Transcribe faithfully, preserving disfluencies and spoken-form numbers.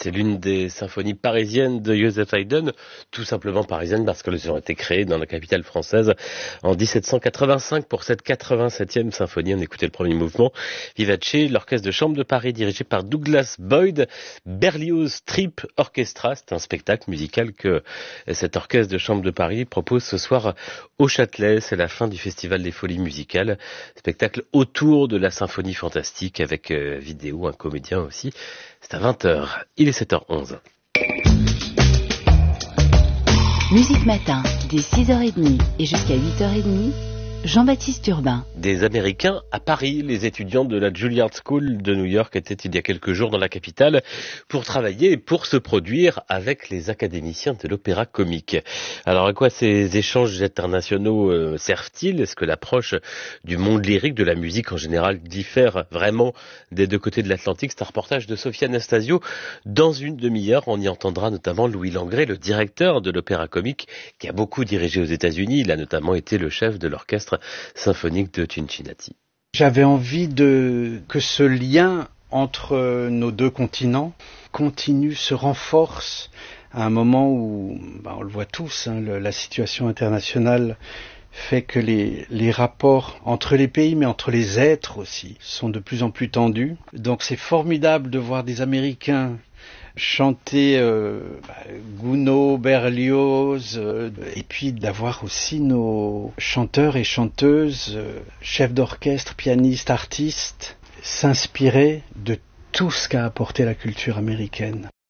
C'est l'une des symphonies parisiennes de Joseph Haydn, tout simplement parisienne parce qu'elles ont été créées dans la capitale française en dix-sept cent quatre-vingt-cinq pour cette quatre-vingt-septième symphonie. On écoutait le premier mouvement, Vivace, l'orchestre de chambre de Paris dirigé par Douglas Boyd, Berlioz Strip Orchestra. C'est un spectacle musical que cet orchestre de chambre de Paris propose ce soir au Châtelet. C'est la fin du Festival des Folies Musicales, spectacle autour de la symphonie fantastique avec euh, vidéo, un comédien aussi. C'est à vingt heures, il est sept heures onze. Musique Matin, dès six heures trente et jusqu'à huit heures trente, Jean-Baptiste Urbain. Des Américains à Paris, les étudiants de la Juilliard School de New York étaient il y a quelques jours dans la capitale pour travailler et pour se produire avec les académiciens de l'opéra comique. Alors à quoi ces échanges internationaux euh, servent-ils? Est-ce que l'approche du monde lyrique, de la musique en général, diffère vraiment des deux côtés de l'Atlantique? C'est un reportage de Sophia Anastasio. Dans une demi-heure, on y entendra notamment Louis Langrée, le directeur de l'opéra comique, qui a beaucoup dirigé aux États-Unis. Il a notamment été le chef de l'orchestre symphonique de Cincinnati. J'avais envie de que ce lien entre nos deux continents continue, se renforce à un moment où, bah, on le voit tous, hein, le, la situation internationale fait que les, les rapports entre les pays, mais entre les êtres aussi, sont de plus en plus tendus. Donc c'est formidable de voir des Américains chanter euh, bah, Gounod, Berlioz, euh, et puis d'avoir aussi nos chanteurs et chanteuses, euh, chefs d'orchestre, pianistes, artistes, s'inspirer de tout ce qu'a apporté la culture américaine.